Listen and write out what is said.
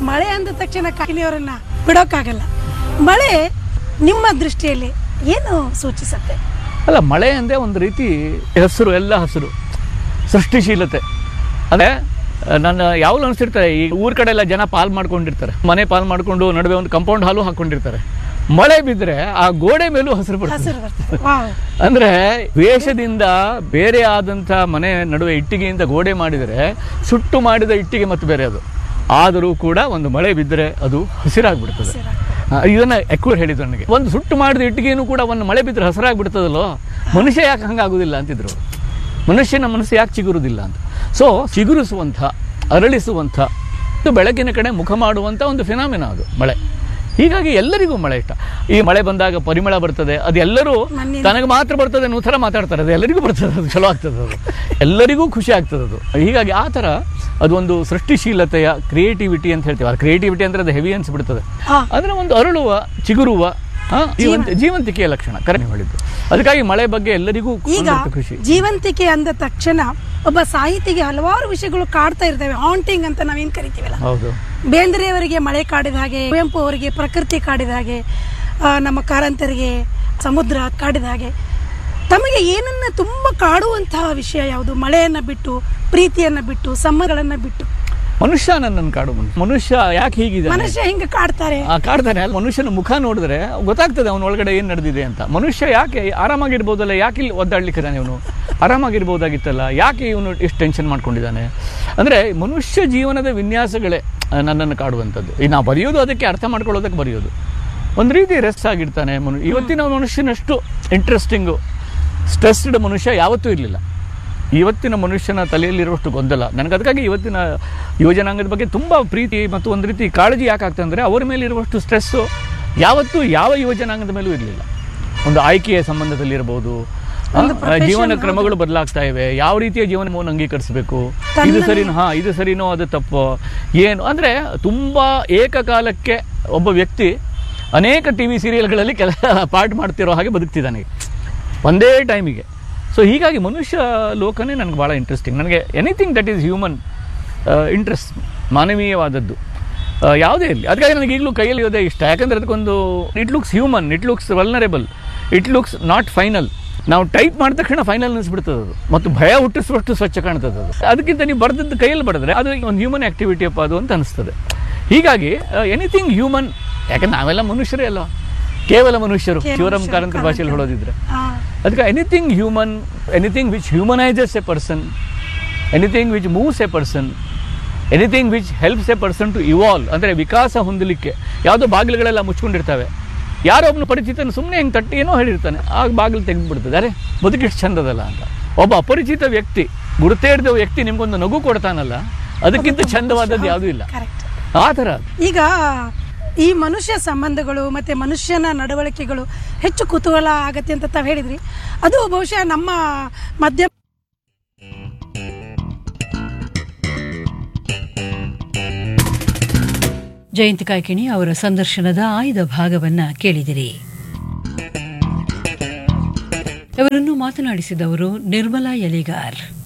ಮಳೆ ಅಂದ ತಕ್ಷಣ ಕಾಯಿಲೆಯವರನ್ನ ಬಿಡೋಕ್ಕಾಗಲ್ಲ. ಮಳೆ ನಿಮ್ಮ ದೃಷ್ಟಿಯಲ್ಲಿ ಏನು ಸೂಚಿಸುತ್ತೆ? ಅಲ್ಲ, ಮಳೆ ಅಂದರೆ ಒಂದು ರೀತಿ ಹೆಸರು, ಎಲ್ಲ ಹಸಿರು, ಸೃಷ್ಟಿಶೀಲತೆ. ಅಂದರೆ ನನ್ನ ಯಾವಾಗಲೂ ಅನಿಸಿರ್ತಾರೆ, ಈ ಊರ ಕಡೆ ಎಲ್ಲ ಜನ ಪಾಲ್ ಮಾಡ್ಕೊಂಡಿರ್ತಾರೆ, ಮನೆ ಪಾಲ್ ಮಾಡಿಕೊಂಡು ನಡುವೆ ಒಂದು ಕಂಪೌಂಡ್ ಹಾಲು ಹಾಕ್ಕೊಂಡಿರ್ತಾರೆ. ಮಳೆ ಬಿದ್ದರೆ ಆ ಗೋಡೆ ಮೇಲೂ ಹಸಿರು ಬರ್ತದೆ. ಅಂದರೆ ವೇಷದಿಂದ ಬೇರೆ ಆದಂಥ ಮನೆ ನಡುವೆ ಇಟ್ಟಿಗೆಯಿಂದ ಗೋಡೆ ಮಾಡಿದರೆ ಸುಟ್ಟು ಮಾಡಿದ ಇಟ್ಟಿಗೆ ಮತ್ತು ಬೇರೆ ಅದು. ಆದರೂ ಕೂಡ ಒಂದು ಮಳೆ ಬಿದ್ದರೆ ಅದು ಹಸಿರಾಗ್ಬಿಡ್ತದೆ. ಇದನ್ನು ಎಕ್ವರ್ ಹೇಳಿದ್ರು ನನಗೆ. ಒಂದು ಸುಟ್ಟು ಮಾಡಿದ ಇಟ್ಟಿಗೆಯೂ ಕೂಡ ಒಂದು ಮಳೆ ಬಿದ್ದರೆ ಹಸಿರಾಗ್ಬಿಡ್ತದಲ್ಲೋ, ಮನುಷ್ಯ ಯಾಕೆ ಹಂಗಾಗೋದಿಲ್ಲ ಅಂತಿದ್ರು. ಮನುಷ್ಯನ ಮನಸ್ಸು ಯಾಕೆ ಚಿಗುರುವುದಿಲ್ಲ ಅಂತ. ಸೊ ಚಿಗುರಿಸುವಂಥ, ಅರಳಿಸುವಂಥ, ಬೆಳಕಿನ ಕಡೆ ಮುಖ ಮಾಡುವಂಥ ಒಂದು ಫಿನಾಮಿನ ಅದು ಮಳೆ. ಹೀಗಾಗಿ ಎಲ್ಲರಿಗೂ ಮಳೆ ಇಷ್ಟ. ಈ ಮಳೆ ಬಂದಾಗ ಪರಿಮಳ ಬರ್ತದೆ, ಅದು ಎಲ್ಲರೂ ತನಗೆ ಮಾತ್ರ ಬರ್ತದೆ ಅನ್ನೋ ಥರ ಮಾತಾಡ್ತಾರೆ. ಅದು ಎಲ್ಲರಿಗೂ ಬರ್ತದೆ, ಅದು ಚಲೋ ಆಗ್ತದೆ, ಅದು ಎಲ್ಲರಿಗೂ ಖುಷಿ ಆಗ್ತದೆ ಅದು. ಹೀಗಾಗಿ ಆ ಥರ ಅದೊಂದು ಸೃಷ್ಟಿಶೀಲತೆಯ ಕ್ರಿಯೇಟಿವಿಟಿ ಅಂತ ಹೇಳ್ತೀವಿ. ಆ ಕ್ರಿಯೇಟಿವಿಟಿ ಅಂದರೆ ಅದು ಹೆವಿ ಅನಿಸ್ಬಿಡ್ತದೆ. ಅಂದರೆ ಒಂದು ಅರಳುವ, ಚಿಗುರುವ ಜೀವಂತಿಕೆಯ ಲಕ್ಷಣ ಕರೆ ಹೇಳಿದ್ದು. ಅದಕ್ಕಾಗಿ ಮಳೆ ಬಗ್ಗೆ ಎಲ್ಲರಿಗೂ ಖುಷಿ. ಜೀವಂತಿಕೆ ಅಂದ ತಕ್ಷಣ ಒಬ್ಬ ಸಾಹಿತಿಗೆ ಹಲವಾರು ವಿಷಯಗಳು ಕಾಡ್ತಾ ಇರ್ತವೆ. ಹಾಂಟಿಂಗ್ ಅಂತ ನಾವೇನ್ ಕರಿತೀವಲ್ಲ. ಹೌದು. ಬೇಂದ್ರೆಯವರಿಗೆ ಮಳೆ ಕಾಡಿದ ಹಾಗೆ, ಕುವೆಂಪು ಅವರಿಗೆ ಪ್ರಕೃತಿ ಕಾಡಿದ ಹಾಗೆ, ನಮ್ಮ ಕಾರಂತರಿಗೆ ಸಮುದ್ರ ಕಾಡಿದ ಹಾಗೆ, ತಮಗೆ ಏನನ್ನ ತುಂಬಾ ಕಾಡುವಂತಹ ವಿಷಯ ಯಾವುದು? ಮಳೆಯನ್ನ ಬಿಟ್ಟು, ಪ್ರೀತಿಯನ್ನ ಬಿಟ್ಟು, ಸಮ್ಮಗಳನ್ನ ಬಿಟ್ಟು. ಮನುಷ್ಯ ನನ್ನನ್ನು ಕಾಡು. ಮನುಷ್ಯ ಯಾಕೆ ಹೀಗಿದೆ, ಮನುಷ್ಯ ಹಿಂಗೆ ಕಾಡ್ತಾನೆ ಅಲ್ಲಿ ಮನುಷ್ಯನ ಮುಖ ನೋಡಿದ್ರೆ ಗೊತ್ತಾಗ್ತದೆ ಅವನ ಒಳಗಡೆ ಏನು ನಡೆದಿದೆ ಅಂತ. ಮನುಷ್ಯ ಯಾಕೆ ಆರಾಮಾಗಿರ್ಬೋದಲ್ಲ, ಯಾಕೆ ಇಲ್ಲಿ ಒದ್ದಾಡ್ಲಿಕ್ಕಿದ್ದಾನೆ ಇವನು, ಆರಾಮಾಗಿರ್ಬೋದಾಗಿತ್ತಲ್ಲ, ಯಾಕೆ ಇವನು ಎಷ್ಟು ಟೆನ್ಷನ್ ಮಾಡ್ಕೊಂಡಿದ್ದಾನೆ. ಅಂದರೆ ಮನುಷ್ಯ ಜೀವನದ ವಿನ್ಯಾಸಗಳೇ ನನ್ನನ್ನು ಕಾಡುವಂಥದ್ದು. ಈಗ ನಾವು ಬರೆಯೋದು ಅದಕ್ಕೆ, ಅರ್ಥ ಮಾಡ್ಕೊಳ್ಳೋದಕ್ಕೆ ಬರೆಯೋದು. ಒಂದು ರೀತಿ ರೆಸ್ಟ್ ಆಗಿರ್ತಾನೆ ಇವತ್ತಿನ ಮನುಷ್ಯನಷ್ಟು ಇಂಟ್ರೆಸ್ಟಿಂಗು ಸ್ಟ್ರೆಸ್ಡ್ ಮನುಷ್ಯ ಯಾವತ್ತೂ ಇರಲಿಲ್ಲ. ಇವತ್ತಿನ ಮನುಷ್ಯನ ತಲೆಯಲ್ಲಿರುವಷ್ಟು ಗೊಂದಲ ನನಗೆ. ಅದಕ್ಕಾಗಿ ಇವತ್ತಿನ ಯುವಜನಾಂಗದ ಬಗ್ಗೆ ತುಂಬ ಪ್ರೀತಿ ಮತ್ತು ಒಂದು ರೀತಿ ಕಾಳಜಿ ಯಾಕಾಗ್ತದೆ ಅಂದರೆ, ಅವರ ಮೇಲೆ ಇರುವಷ್ಟು ಸ್ಟ್ರೆಸ್ಸು ಯಾವತ್ತೂ ಯಾವ ಯುವಜನಾಂಗದ ಮೇಲೂ ಇರಲಿಲ್ಲ. ಒಂದು ಆಯ್ಕೆಯ ಸಂಬಂಧದಲ್ಲಿರ್ಬೋದು, ಜೀವನ ಕ್ರಮಗಳು ಬದಲಾಗ್ತಾ ಇವೆ, ಯಾವ ರೀತಿಯ ಜೀವನವನ್ನು ಅಂಗೀಕರಿಸಬೇಕು, ಇದು ಸರಿನೋ, ಇದು ಸರಿನೋ, ಅದು ತಪ್ಪೋ ಏನು ಅಂದರೆ, ತುಂಬ ಏಕಕಾಲಕ್ಕೆ ಒಬ್ಬ ವ್ಯಕ್ತಿ ಅನೇಕ ಟಿ ವಿ ಸೀರಿಯಲ್ಗಳಲ್ಲಿ ಪಾರ್ಟ್ ಮಾಡ್ತಿರೋ ಹಾಗೆ ಬದುಕ್ತಿದ್ದಾನೆ ಒಂದೇ ಟೈಮಿಗೆ. ಸೊ ಹೀಗಾಗಿ ಮನುಷ್ಯ ಲೋಕನೇ ನನಗೆ ಭಾಳ ಇಂಟ್ರೆಸ್ಟಿಂಗ್. ನನಗೆ anything that is human interest, ಮಾನವೀಯವಾದದ್ದು ಯಾವುದೇ ಇರಲಿ. ಅದಕ್ಕಾಗಿ ನನಗೆ ಈಗಲೂ ಕೈಯಲ್ಲಿ ಇರೋದೇ ಇಷ್ಟ. ಯಾಕಂದರೆ ಅದಕ್ಕೊಂದು it looks human, it looks vulnerable, it looks not final. ನಾವು ಟೈಪ್ ಮಾಡಿದ ತಕ್ಷಣ ಫೈನಲ್ ಅನಿಸ್ಬಿಡ್ತದೆ ಅದು, ಮತ್ತು ಭಯ ಹುಟ್ಟಿಸುವಷ್ಟು ಸ್ವಚ್ಛ ಕಾಣ್ತದೆ ಅದು. ಅದಕ್ಕಿಂತ ನೀವು ಬರೆದದ್ದು ಕೈಯಲ್ಲಿ ಬರೆದ್ರೆ ಅದು ಒಂದು ಹ್ಯೂಮನ್ ಆ್ಯಕ್ಟಿವಿಟಿ ಅಪ್ಪ ಅದು ಅಂತ ಅನಿಸ್ತದೆ. ಹೀಗಾಗಿ ಎನಿಥಿಂಗ್ ಹ್ಯೂಮನ್, ಯಾಕಂದ್ರೆ ನಾವೆಲ್ಲ ಮನುಷ್ಯರೇ ಅಲ್ಲ, ಕೇವಲ ಮನುಷ್ಯರು, ಶಿವರಾಮ್ ಕಾರಂತರ ಭಾಷೆಯಲ್ಲಿ ಹೇಳೋದಿದ್ರೆ. ಅದಕ್ಕೆ anything human, anything which ಹ್ಯೂಮನೈಸಸ್ A person, anything which moves A person, anything which helps A person to evolve, ಅಂದರೆ ವಿಕಾಸ ಹೊಂದಲಿಕ್ಕೆ. ಯಾವುದೋ ಬಾಗಿಲುಗಳೆಲ್ಲ ಮುಚ್ಕೊಂಡಿರ್ತವೆ, ಯಾರೋ ಒಬ್ಬನು ಪರಿಚಿತನ ಸುಮ್ಮನೆ ಹಿಂಗೆ ತಟ್ಟಿ ಏನೋ ಹೇಳಿರ್ತಾನೆ, ಆಗ ಬಾಗಿಲು ತೆಗೆದುಬಿಡ್ತದೆ, ಅರೆ ಬದುಕಿಷ್ಟು ಚಂದದಲ್ಲ ಅಂತ. ಒಬ್ಬ ಅಪರಿಚಿತ ವ್ಯಕ್ತಿ, ಗುರುತೇ ಹಿಡಿದ ವ್ಯಕ್ತಿ ನಿಮ್ಗೊಂದು ನಗು ಕೊಡ್ತಾನಲ್ಲ, ಅದಕ್ಕಿಂತ ಚಂದವಾದದ್ದು ಯಾವುದೂ ಇಲ್ಲ. ಆ ಥರ ಈಗ ಈ ಮನುಷ್ಯ ಸಂಬಂಧಗಳು ಮತ್ತು ಮನುಷ್ಯನ ನಡವಳಿಕೆಗಳು ಹೆಚ್ಚು ಕುತೂಹಲ ಆಗತ್ತೆ ಅಂತ ತಾವು ಹೇಳಿದ್ರಿ. ಅದು ಬಹುಶಃ ನಮ್ಮ ಮಧ್ಯ ಜಯಂತಿ ಕಾಯ್ಕಿಣಿ ಅವರ ಸಂದರ್ಶನದ ಆಯ್ದ ಭಾಗವನ್ನ ಕೇಳಿದಿರಿ. ಇವರನ್ನು ಮಾತನಾಡಿಸಿದವರು ನಿರ್ಮಲಾ ಯಲಿಗಾರ್.